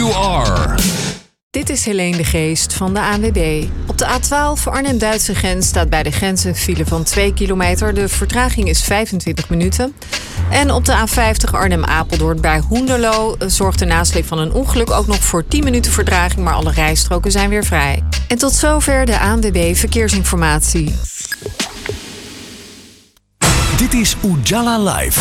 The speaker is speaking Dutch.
you are. Dit is Helene de Geest van de ANWB. Op de A12 Arnhem-Duitse grens staat bij de grens een file van 2 kilometer. De vertraging is 25 minuten. En op de A50 Arnhem-Apeldoorn bij Hoenderloo zorgt de nasleep van een ongeluk ook nog voor 10 minuten vertraging, maar alle rijstroken zijn weer vrij. En tot zover de ANWB Verkeersinformatie. Dit is Ujala Live.